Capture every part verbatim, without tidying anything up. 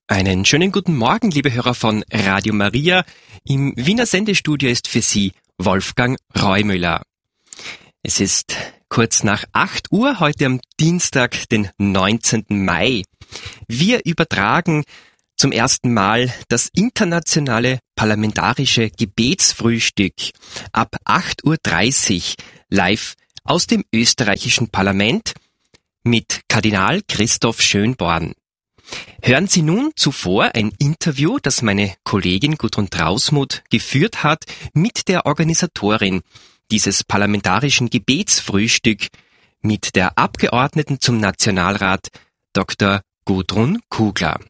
Einen schönen guten Morgen, liebe Hörer von Radio Maria. Im Wiener Sendestudio ist für Sie Wolfgang Reumüller. Es ist kurz nach acht Uhr, heute am Dienstag, den neunzehnten Mai. Wir übertragen zum ersten Mal das internationale parlamentarische Gebetsfrühstück ab acht Uhr dreißig live aus dem österreichischen Parlament mit Kardinal Christoph Schönborn. Hören Sie nun zuvor ein Interview, das meine Kollegin Gudrun Trausmuth geführt hat mit der Organisatorin dieses parlamentarischen Gebetsfrühstück, mit der Abgeordneten zum Nationalrat Doktor Gudrun Kugler.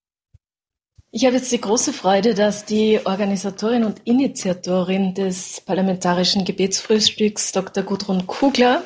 Ich habe jetzt die große Freude, dass die Organisatorin und Initiatorin des parlamentarischen Gebetsfrühstücks, Doktor Gudrun Kugler,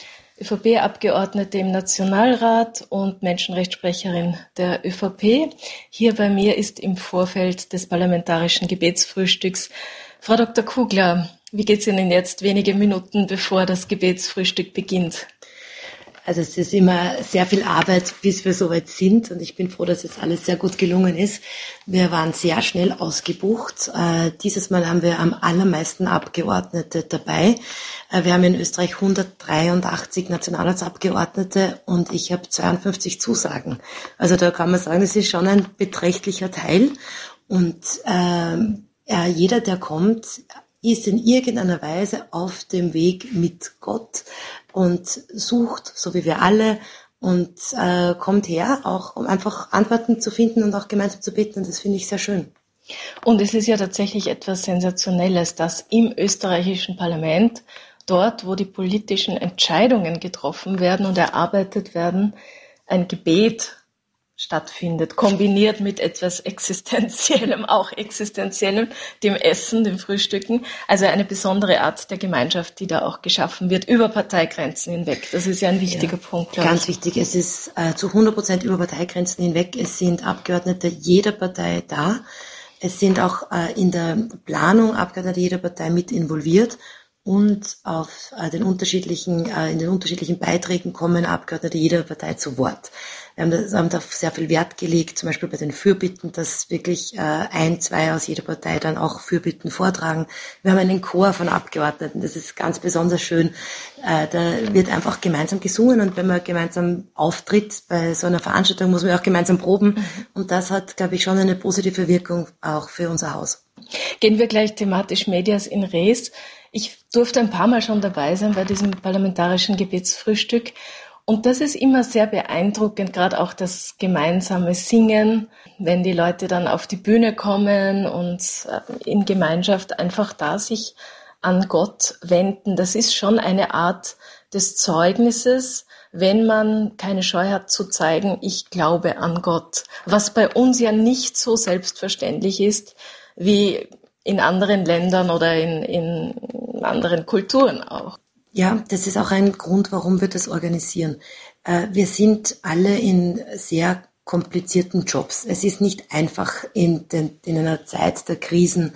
ÖVP-Abgeordnete im Nationalrat und Menschenrechtssprecherin der ÖVP, hier bei mir ist im Vorfeld des parlamentarischen Gebetsfrühstücks. Frau Doktor Kugler, wie geht es Ihnen jetzt wenige Minuten, bevor das Gebetsfrühstück beginnt? Also es ist immer sehr viel Arbeit, bis wir soweit sind, und ich bin froh, dass jetzt alles sehr gut gelungen ist. Wir waren sehr schnell ausgebucht. Äh, dieses Mal haben wir am allermeisten Abgeordnete dabei. Äh, wir haben in Österreich hundertdreiundachtzig Nationalratsabgeordnete und ich habe zweiundfünfzig Zusagen. Also da kann man sagen, das ist schon ein beträchtlicher Teil. Und äh, äh, jeder, der kommt, ist in irgendeiner Weise auf dem Weg mit Gott und sucht, so wie wir alle, und äh, kommt her, auch um einfach Antworten zu finden und auch gemeinsam zu beten. Und das finde ich sehr schön. Und es ist ja tatsächlich etwas Sensationelles, dass im österreichischen Parlament, dort, wo die politischen Entscheidungen getroffen werden und erarbeitet werden, ein Gebet stattfindet, kombiniert mit etwas Existenziellem, auch Existenziellem, dem Essen, dem Frühstücken. Also eine besondere Art der Gemeinschaft, die da auch geschaffen wird, über Parteigrenzen hinweg. Das ist ja ein wichtiger ja, Punkt. Ganz ich. wichtig. Es ist äh, zu hundert Prozent über Parteigrenzen hinweg. Es sind Abgeordnete jeder Partei da. Es sind auch äh, in der Planung Abgeordnete jeder Partei mit involviert. Und auf äh, den unterschiedlichen, äh, in den unterschiedlichen Beiträgen kommen Abgeordnete jeder Partei zu Wort. Wir haben, das, haben da sehr viel Wert gelegt, zum Beispiel bei den Fürbitten, dass wirklich äh, ein, zwei aus jeder Partei dann auch Fürbitten vortragen. Wir haben einen Chor von Abgeordneten, das ist ganz besonders schön. Äh, da wird einfach gemeinsam gesungen, und wenn man gemeinsam auftritt bei so einer Veranstaltung, muss man auch gemeinsam proben. Mhm. Und das hat, glaube ich, schon eine positive Wirkung auch für unser Haus. Gehen wir gleich thematisch medias in res. Ich durfte ein paar Mal schon dabei sein bei diesem parlamentarischen Gebetsfrühstück. Und das ist immer sehr beeindruckend, gerade auch das gemeinsame Singen, wenn die Leute dann auf die Bühne kommen und in Gemeinschaft einfach da sich an Gott wenden. Das ist schon eine Art des Zeugnisses, wenn man keine Scheu hat zu zeigen, ich glaube an Gott. Was bei uns ja nicht so selbstverständlich ist, wie in anderen Ländern oder in, in anderen Kulturen auch. Ja, das ist auch ein Grund, warum wir das organisieren. Wir sind alle in sehr komplizierten Jobs. Es ist nicht einfach, in, den, in einer Zeit der Krisen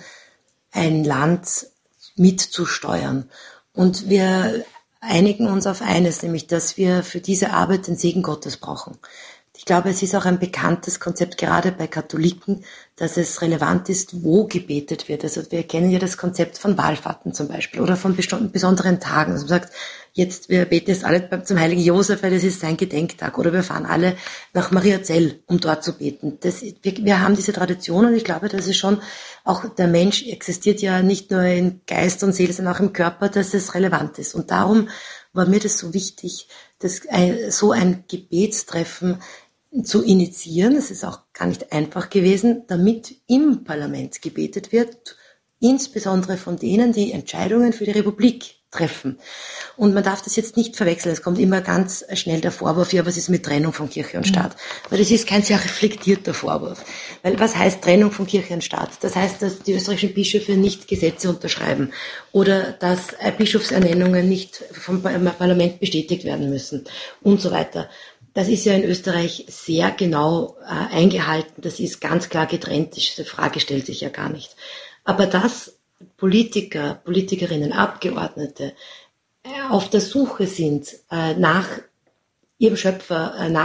ein Land mitzusteuern. Und wir einigen uns auf eines, nämlich, dass wir für diese Arbeit den Segen Gottes brauchen. Ich glaube, es ist auch ein bekanntes Konzept, gerade bei Katholiken, dass es relevant ist, wo gebetet wird. Also wir kennen ja das Konzept von Wallfahrten zum Beispiel oder von besonderen Tagen. Also man sagt, jetzt, wir beten jetzt alle zum heiligen Josef, weil das ist sein Gedenktag. Oder wir fahren alle nach Mariazell, um dort zu beten. Das, wir, wir haben diese Tradition, und ich glaube, das ist schon, auch der Mensch existiert ja nicht nur in Geist und Seele, sondern auch im Körper, dass es relevant ist. Und darum war mir das so wichtig, dass ein, so ein Gebetstreffen zu initiieren. Es ist auch gar nicht einfach gewesen, damit im Parlament gebetet wird, insbesondere von denen, die Entscheidungen für die Republik treffen. Und man darf das jetzt nicht verwechseln. Es kommt immer ganz schnell der Vorwurf, ja, was ist mit Trennung von Kirche und Staat? Weil das ist kein sehr reflektierter Vorwurf. Weil was heißt Trennung von Kirche und Staat? Das heißt, dass die österreichischen Bischöfe nicht Gesetze unterschreiben oder dass Bischofsernennungen nicht vom Parlament bestätigt werden müssen und so weiter. Das ist ja in Österreich sehr genau äh, eingehalten. Das ist ganz klar getrennt. Diese Frage stellt sich ja gar nicht. Aber dass Politiker, Politikerinnen, Abgeordnete äh, auf der Suche sind äh, nach ihrem Schöpfer, äh, nach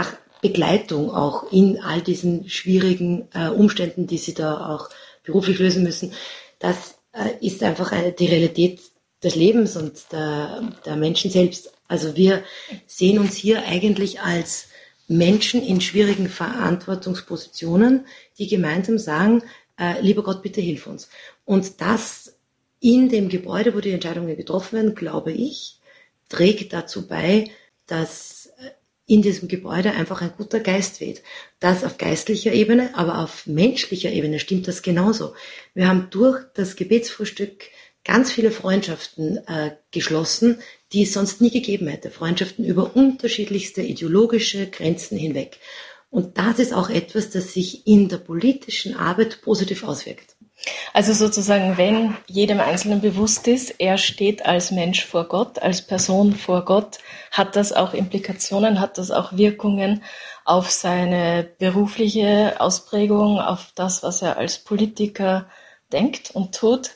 Begleitung auch in all diesen schwierigen äh, Umständen, die sie da auch beruflich lösen müssen, das äh, ist einfach eine, die Realität des Lebens und der, der Menschen selbst. Also wir sehen uns hier eigentlich als Menschen in schwierigen Verantwortungspositionen, die gemeinsam sagen, äh, lieber Gott, bitte hilf uns. Und das in dem Gebäude, wo die Entscheidungen getroffen werden, glaube ich, trägt dazu bei, dass in diesem Gebäude einfach ein guter Geist weht. Das auf geistlicher Ebene, aber auf menschlicher Ebene stimmt das genauso. Wir haben durch das Gebetsfrühstück ganz viele Freundschaften äh, geschlossen, die es sonst nie gegeben hätte. Freundschaften über unterschiedlichste ideologische Grenzen hinweg. Und das ist auch etwas, das sich in der politischen Arbeit positiv auswirkt. Also sozusagen, wenn jedem Einzelnen bewusst ist, er steht als Mensch vor Gott, als Person vor Gott, hat das auch Implikationen, hat das auch Wirkungen auf seine berufliche Ausprägung, auf das, was er als Politiker denkt und tut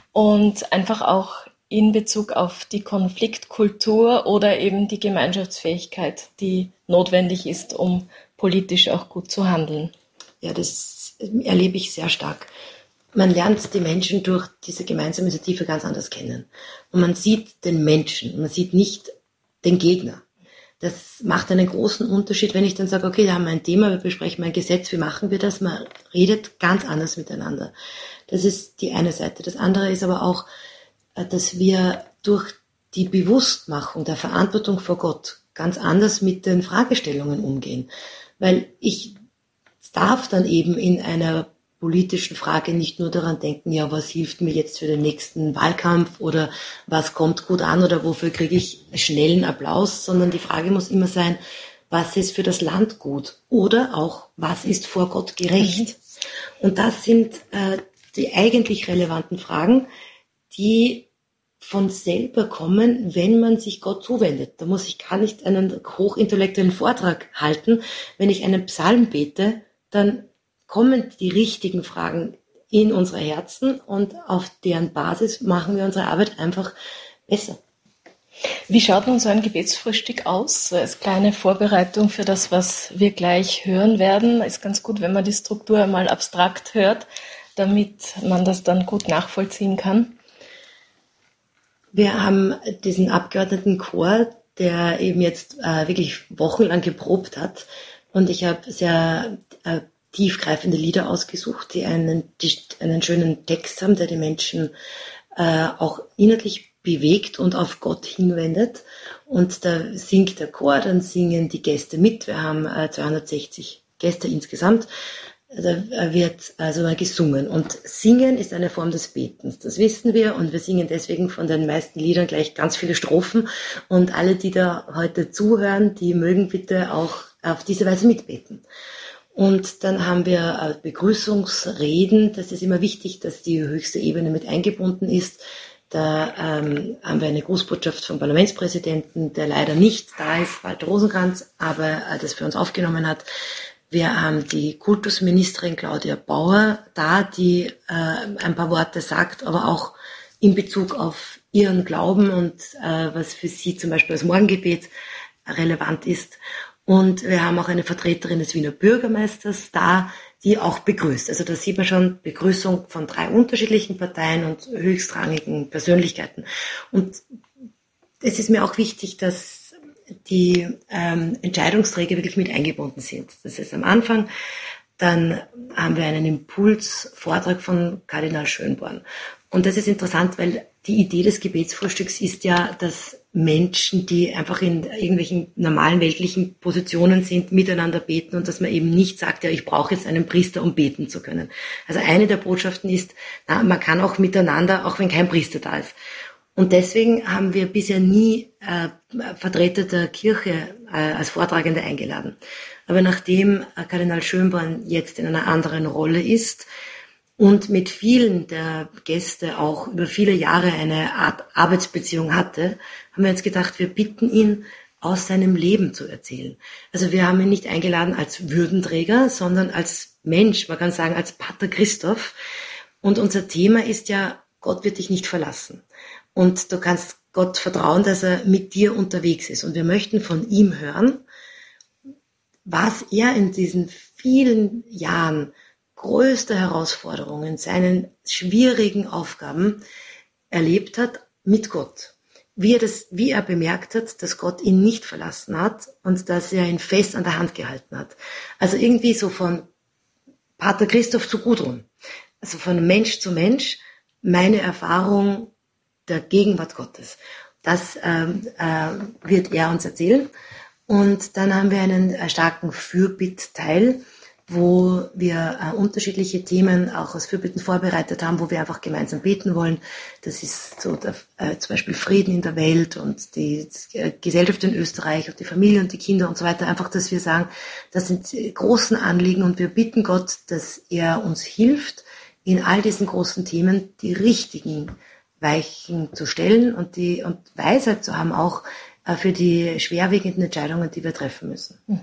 und einfach auch in Bezug auf die Konfliktkultur oder eben die Gemeinschaftsfähigkeit, die notwendig ist, um politisch auch gut zu handeln. Ja, das erlebe ich sehr stark. Man lernt die Menschen durch diese gemeinsame Initiative ganz anders kennen. Und man sieht den Menschen, man sieht nicht den Gegner. Das macht einen großen Unterschied, wenn ich dann sage, okay, da haben wir ein Thema, wir besprechen ein Gesetz, wie machen wir das? Man redet ganz anders miteinander. Das ist die eine Seite. Das andere ist aber auch, dass wir durch die Bewusstmachung der Verantwortung vor Gott ganz anders mit den Fragestellungen umgehen. Weil ich darf dann eben in einer politischen Frage nicht nur daran denken, ja, was hilft mir jetzt für den nächsten Wahlkampf oder was kommt gut an oder wofür kriege ich schnellen Applaus, sondern die Frage muss immer sein, was ist für das Land gut oder auch, was ist vor Gott gerecht? Und das sind äh, die eigentlich relevanten Fragen, die von selber kommen, wenn man sich Gott zuwendet. Da muss ich gar nicht einen hochintellektuellen Vortrag halten. Wenn ich einen Psalm bete, dann kommen die richtigen Fragen in unsere Herzen und auf deren Basis machen wir unsere Arbeit einfach besser. Wie schaut nun so ein Gebetsfrühstück aus? So als kleine Vorbereitung für das, was wir gleich hören werden. Ist ganz gut, wenn man die Struktur einmal abstrakt hört, damit man das dann gut nachvollziehen kann. Wir haben diesen Abgeordnetenchor, der eben jetzt äh, wirklich wochenlang geprobt hat. Und ich habe sehr äh, tiefgreifende Lieder ausgesucht, die einen, die einen schönen Text haben, der die Menschen äh, auch inhaltlich bewegt und auf Gott hinwendet. Und da singt der Chor, dann singen die Gäste mit. Wir haben äh, zweihundertsechzig Gäste insgesamt. Da wird also mal gesungen. Und Singen ist eine Form des Betens. Das wissen wir. Und wir singen deswegen von den meisten Liedern gleich ganz viele Strophen. Und alle, die da heute zuhören, die mögen bitte auch auf diese Weise mitbeten. Und dann haben wir Begrüßungsreden. Das ist immer wichtig, dass die höchste Ebene mit eingebunden ist. Da ähm, haben wir eine Grußbotschaft vom Parlamentspräsidenten, der leider nicht da ist, Walter Rosenkranz, aber äh, das für uns aufgenommen hat. Wir haben die Kultusministerin Claudia Bauer da, die äh, ein paar Worte sagt, aber auch in Bezug auf ihren Glauben und äh, was für sie zum Beispiel als Morgengebet relevant ist. Und wir haben auch eine Vertreterin des Wiener Bürgermeisters da, die auch begrüßt. Also da sieht man schon Begrüßung von drei unterschiedlichen Parteien und höchstrangigen Persönlichkeiten. Und es ist mir auch wichtig, dass die ähm, Entscheidungsträger wirklich mit eingebunden sind. Das ist am Anfang. Dann haben wir einen Impulsvortrag von Kardinal Schönborn. Und das ist interessant, weil die Idee des Gebetsfrühstücks ist ja, dass Menschen, die einfach in irgendwelchen normalen weltlichen Positionen sind, miteinander beten und dass man eben nicht sagt, ja, ich brauche jetzt einen Priester, um beten zu können. Also eine der Botschaften ist, na, man kann auch miteinander, auch wenn kein Priester da ist. Und deswegen haben wir bisher nie äh, Vertreter der Kirche äh, als Vortragende eingeladen. Aber nachdem äh, Kardinal Schönborn jetzt in einer anderen Rolle ist und mit vielen der Gäste auch über viele Jahre eine Art Arbeitsbeziehung hatte, haben wir uns gedacht, wir bitten ihn, aus seinem Leben zu erzählen. Also wir haben ihn nicht eingeladen als Würdenträger, sondern als Mensch, man kann sagen als Pater Christoph. Und unser Thema ist ja, Gott wird dich nicht verlassen. Und du kannst Gott vertrauen, dass er mit dir unterwegs ist. Und wir möchten von ihm hören, was er in diesen vielen Jahren größter Herausforderungen, seinen schwierigen Aufgaben erlebt hat mit Gott. Wie er, das, wie er bemerkt hat, dass Gott ihn nicht verlassen hat und dass er ihn fest an der Hand gehalten hat. Also irgendwie so von Pater Christoph zu Gudrun. Also von Mensch zu Mensch, meine Erfahrung der Gegenwart Gottes. Das ähm, äh, wird er uns erzählen. Und dann haben wir einen äh, starken Fürbitt-Teil, wo wir äh, unterschiedliche Themen auch aus Fürbitten vorbereitet haben, wo wir einfach gemeinsam beten wollen. Das ist so der, äh, zum Beispiel Frieden in der Welt und die äh, Gesellschaft in Österreich und die Familie und die Kinder und so weiter. Einfach, dass wir sagen, das sind äh, großen Anliegen und wir bitten Gott, dass er uns hilft, in all diesen großen Themen die richtigen Weichen zu stellen und die und Weisheit zu haben, auch äh, für die schwerwiegenden Entscheidungen, die wir treffen müssen. Mhm.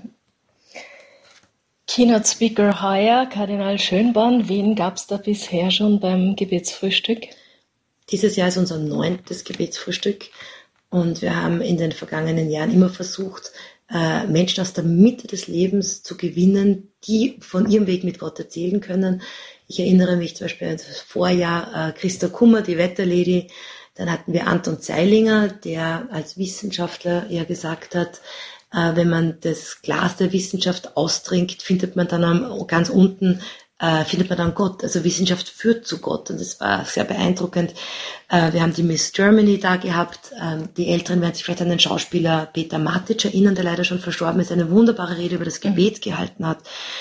Keynote Speaker heuer, Kardinal Schönborn. Wen gab es da bisher schon beim Gebetsfrühstück? Dieses Jahr ist unser neuntes Gebetsfrühstück und wir haben in den vergangenen Jahren immer versucht, äh, Menschen aus der Mitte des Lebens zu gewinnen, die von ihrem Weg mit Gott erzählen können. Ich erinnere mich zum Beispiel an das Vorjahr äh, Christa Kummer, die Wetterlady. Dann hatten wir Anton Zeilinger, der als Wissenschaftler ja gesagt hat, äh, wenn man das Glas der Wissenschaft austrinkt, findet man dann am, ganz unten, äh, findet man dann Gott. Also Wissenschaft führt zu Gott und das war sehr beeindruckend. Äh, wir haben die Miss Germany da gehabt. Ähm, die Älteren werden sich vielleicht an den Schauspieler Peter Matic erinnern, der leider schon verstorben ist, eine wunderbare Rede über das Gebet gehalten hat.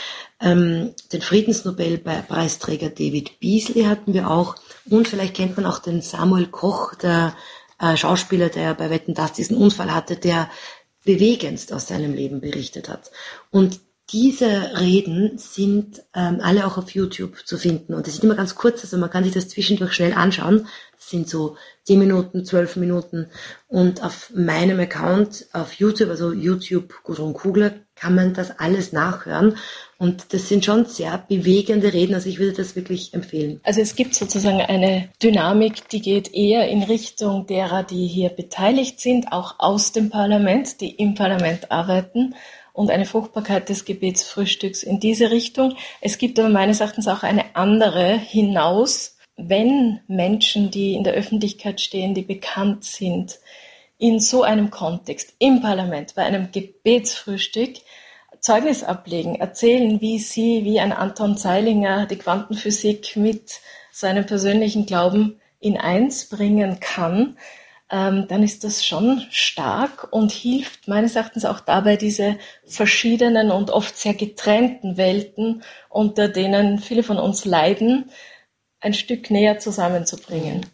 Ähm, den Friedensnobelpreisträger David Beasley hatten wir auch und vielleicht kennt man auch den Samuel Koch, der äh, Schauspieler, der bei Wetten, dass diesen Unfall hatte, der bewegendst aus seinem Leben berichtet hat. Und diese Reden sind ähm, alle auch auf YouTube zu finden und das sind immer ganz kurz, also man kann sich das zwischendurch schnell anschauen. Das sind so zehn Minuten, zwölf Minuten und auf meinem Account auf YouTube, also YouTube Gudrun Kugler, kann man das alles nachhören und das sind schon sehr bewegende Reden, also ich würde das wirklich empfehlen. Also es gibt sozusagen eine Dynamik, die geht eher in Richtung derer, die hier beteiligt sind, auch aus dem Parlament, die im Parlament arbeiten und eine Fruchtbarkeit des Gebetsfrühstücks in diese Richtung. Es gibt aber meines Erachtens auch eine andere hinaus, wenn Menschen, die in der Öffentlichkeit stehen, die bekannt sind, in so einem Kontext, im Parlament, bei einem Gebetsfrühstück, Zeugnis ablegen, erzählen, wie sie, wie ein Anton Zeilinger, die Quantenphysik mit seinem persönlichen Glauben in eins bringen kann, ähm, dann ist das schon stark und hilft meines Erachtens auch dabei, diese verschiedenen und oft sehr getrennten Welten, unter denen viele von uns leiden, ein Stück näher zusammenzubringen.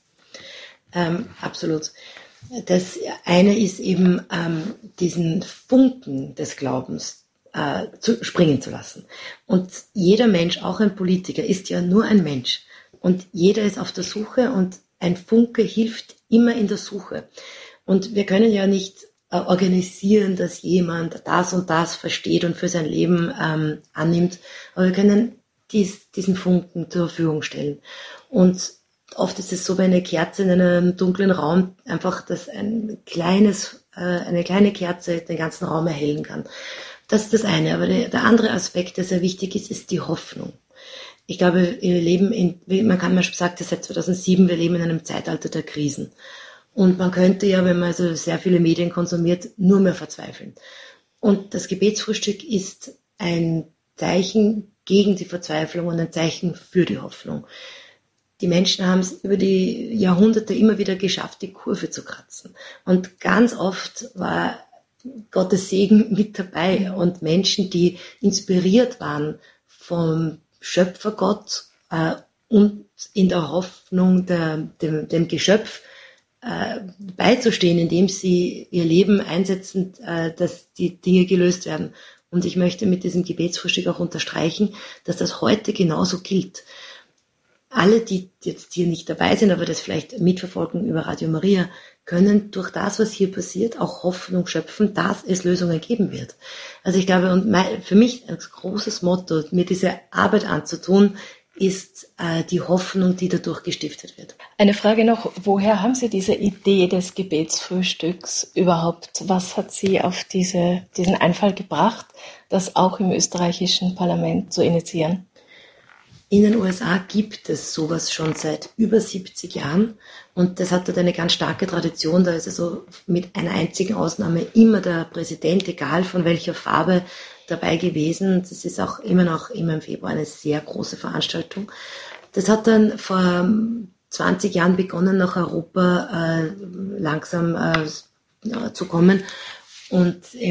Ähm, absolut. Das eine ist eben ähm, diesen Funken des Glaubens äh, zu springen zu lassen. Und jeder Mensch, auch ein Politiker, ist ja nur ein Mensch. Und jeder ist auf der Suche und ein Funke hilft immer in der Suche. Und wir können ja nicht äh, organisieren, dass jemand das und das versteht und für sein Leben ähm, annimmt, aber wir können dies, diesen Funken zur Verfügung stellen. Und oft ist es so bei einer Kerze in einem dunklen Raum einfach, dass ein kleines, äh, eine kleine Kerze den ganzen Raum erhellen kann. Das ist das eine. Aber der, der andere Aspekt, der sehr wichtig ist, ist die Hoffnung. Ich glaube, wir leben in, man kann mal sagen, das seit zweitausendsieben, wir leben in einem Zeitalter der Krisen. Und man könnte ja, wenn man also sehr viele Medien konsumiert, nur mehr verzweifeln. Und das Gebetsfrühstück ist ein Zeichen gegen die Verzweiflung und ein Zeichen für die Hoffnung. Die Menschen haben es über die Jahrhunderte immer wieder geschafft, die Kurve zu kratzen. Und ganz oft war Gottes Segen mit dabei und Menschen, die inspiriert waren vom Schöpfergott äh, und in der Hoffnung der, dem, dem Geschöpf äh, beizustehen, indem sie ihr Leben einsetzen, äh, dass die Dinge gelöst werden. Und ich möchte mit diesem Gebetsfrühstück auch unterstreichen, dass das heute genauso gilt. Alle, die jetzt hier nicht dabei sind, aber das vielleicht mitverfolgen über Radio Maria, können durch das, was hier passiert, auch Hoffnung schöpfen, dass es Lösungen geben wird. Also ich glaube, und mein, für mich ein großes Motto, mir diese Arbeit anzutun, ist äh, die Hoffnung, die dadurch gestiftet wird. Eine Frage noch, woher haben Sie diese Idee des Gebetsfrühstücks überhaupt? Was hat Sie auf diese, diesen Einfall gebracht, das auch im österreichischen Parlament zu initiieren? In den U S A gibt es sowas schon seit über siebzig Jahren und das hat dort eine ganz starke Tradition. Da ist also mit einer einzigen Ausnahme immer der Präsident, egal von welcher Farbe, dabei gewesen. Das ist auch immer noch immer im Februar eine sehr große Veranstaltung. Das hat dann vor zwanzig Jahren begonnen, nach Europa äh, langsam äh, zu kommen und